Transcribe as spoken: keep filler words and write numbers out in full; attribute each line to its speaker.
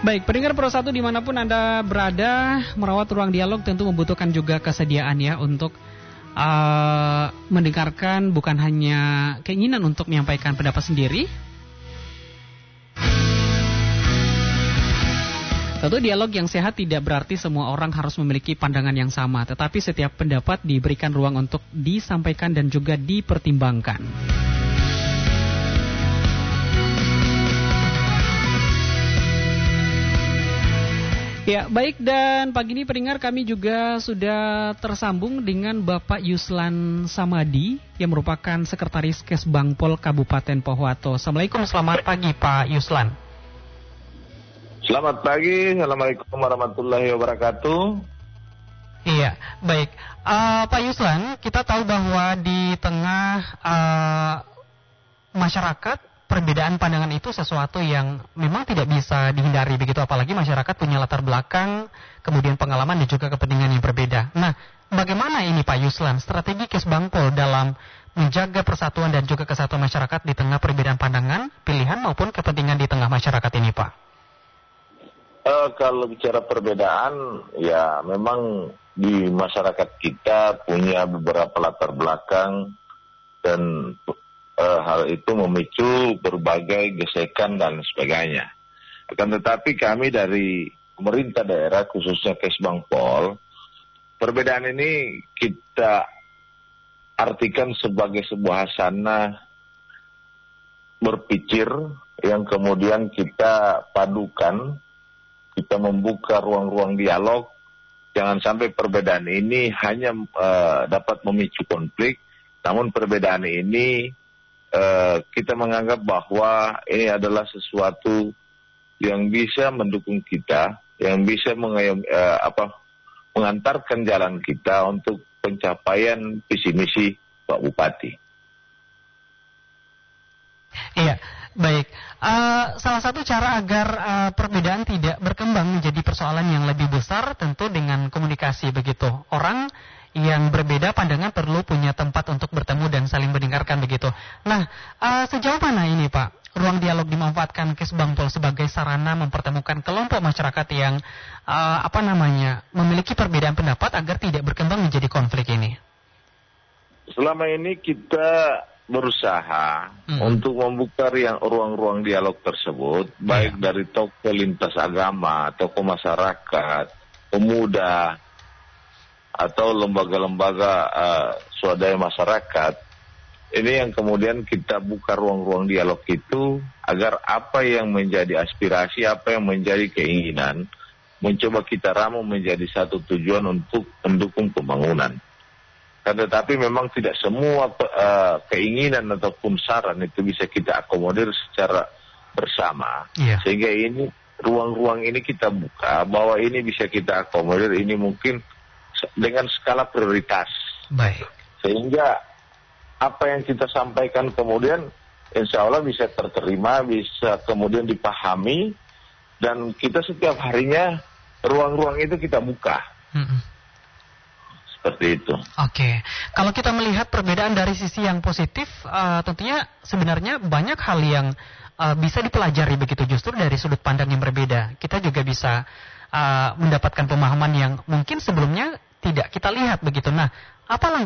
Speaker 1: Baik, pendengar Pro satu dimanapun Anda berada, merawat ruang dialog tentu membutuhkan juga kesediaan ya untuk uh, mendengarkan bukan hanya keinginan untuk menyampaikan pendapat sendiri. Tentu dialog yang sehat tidak berarti semua orang harus memiliki pandangan yang sama, tetapi setiap pendapat diberikan ruang untuk disampaikan dan juga dipertimbangkan. Ya, baik, dan pagi ini pendengar kami juga sudah tersambung dengan Bapak Yuslan Samadi yang merupakan Sekretaris Kesbangpol Kabupaten Pohuwato. Assalamualaikum, selamat pagi Pak Yuslan.
Speaker 2: Selamat pagi, Assalamualaikum warahmatullahi wabarakatuh.
Speaker 1: Iya, baik. Uh, Pak Yuslan, kita tahu bahwa di tengah uh, masyarakat, perbedaan pandangan itu sesuatu yang memang tidak bisa dihindari begitu, apalagi masyarakat punya latar belakang, kemudian pengalaman dan juga kepentingan yang berbeda. Nah, bagaimana ini Pak Yuslan, strategi Kesbangpol dalam menjaga persatuan dan juga kesatuan masyarakat di tengah perbedaan pandangan, pilihan maupun kepentingan di tengah masyarakat ini, Pak?
Speaker 2: Uh, kalau bicara perbedaan, ya memang di masyarakat kita punya beberapa latar belakang dan uh, hal itu memicu berbagai gesekan dan sebagainya. Akan tetapi kami dari pemerintah daerah, khususnya Kesbangpol, perbedaan ini kita artikan sebagai sebuah hasanah berpikir yang kemudian kita padukan. Kita membuka ruang-ruang dialog, jangan sampai perbedaan ini hanya uh, dapat memicu konflik, namun perbedaan ini uh, kita menganggap bahwa ini adalah sesuatu yang bisa mendukung kita, yang bisa mengayom, uh, apa, mengantarkan jalan kita untuk pencapaian visi misi Pak Bupati.
Speaker 1: Iya. Baik, uh, salah satu cara agar uh, perbedaan tidak berkembang menjadi persoalan yang lebih besar tentu dengan komunikasi begitu. Orang yang berbeda pandangan perlu punya tempat untuk bertemu dan saling mendengarkan begitu. Nah, uh, sejauh mana ini Pak, ruang dialog dimanfaatkan Kesbangpol sebagai sarana mempertemukan kelompok masyarakat yang uh, apa namanya memiliki perbedaan pendapat agar tidak berkembang menjadi konflik ini?
Speaker 2: Selama ini kita berusaha hmm. untuk membuka ruang-ruang dialog tersebut, baik yeah. dari tokoh lintas agama, tokoh masyarakat, pemuda, atau lembaga-lembaga uh, swadaya masyarakat. Ini yang kemudian kita buka ruang-ruang dialog itu agar apa yang menjadi aspirasi, apa yang menjadi keinginan, mencoba kita ramu menjadi satu tujuan untuk mendukung pembangunan. Kan tetapi memang tidak semua uh, keinginan ataupun saran itu bisa kita akomodir secara bersama. Yeah. Sehingga ini ruang-ruang ini kita buka bahwa ini bisa kita akomodir, ini mungkin dengan skala prioritas.
Speaker 1: Baik.
Speaker 2: Sehingga apa yang kita sampaikan kemudian insya Allah bisa terterima, bisa kemudian dipahami, dan kita setiap harinya ruang-ruang itu kita buka. Mm-mm. Seperti itu.
Speaker 1: Oke, kalau kita melihat perbedaan dari sisi yang positif, uh, tentunya sebenarnya banyak hal yang uh, bisa dipelajari begitu justru dari sudut pandang yang berbeda. Kita juga bisa uh, mendapatkan pemahaman yang mungkin sebelumnya tidak kita lihat begitu. Nah, apa langkah